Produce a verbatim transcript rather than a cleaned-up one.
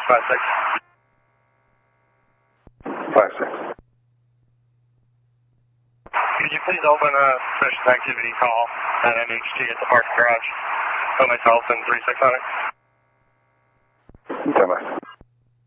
five six. five six. Could you please open a suspicious activity call at N H T at the parking garage? Put myself and three six on it. Stand by.